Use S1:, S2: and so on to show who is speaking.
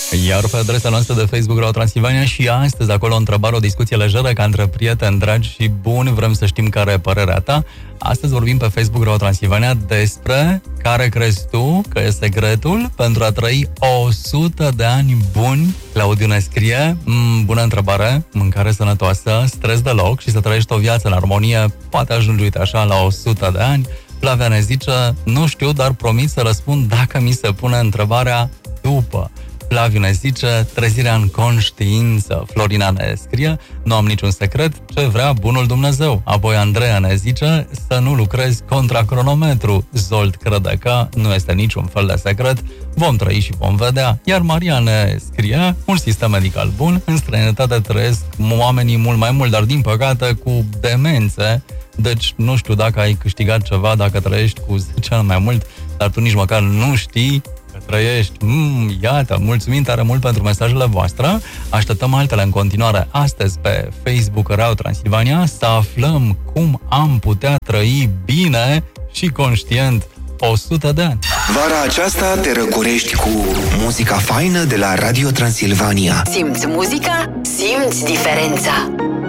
S1: Iar pe adresa noastră de Facebook Radio Transilvania și astăzi acolo o întrebare, o discuție lejeră ca între prieteni dragi și buni. Vrem să știm care e părerea ta. Astăzi vorbim pe Facebook Radio Transilvania despre care crezi tu că e secretul pentru a trăi 100 de ani buni. Claudiu ne scrie, bună întrebare, mâncare sănătoasă, stres deloc și să trăiești o viață în armonie, poate ajungi, uite așa, la 100 de ani. Flavia ne zice, nu știu, dar promit să răspund dacă mi se pune întrebarea după. Flaviu ne zice, trezirea în conștiință. Florina ne scrie, nu am niciun secret, ce vrea bunul Dumnezeu. Apoi Andreea ne zice, să nu lucrezi contra cronometru. Zolt crede că nu este niciun fel de secret, vom trăi și vom vedea. Iar Maria ne scrie, un sistem medical bun, în străinătate trăiesc oamenii mult mai mult, dar din păcate cu demențe. Deci nu știu dacă ai câștigat ceva, dacă trăiești cu 10 ani mai mult, dar tu nici măcar nu știi că trăiești. Iată, mulțumim tare mult pentru mesajele voastre. Așteptăm altele în continuare astăzi pe Facebook Radio Transilvania să aflăm cum am putea trăi bine și conștient 100 de ani.
S2: Vara aceasta te răcorești cu muzica faină de la Radio Transilvania.
S3: Simți muzica? Simți diferența!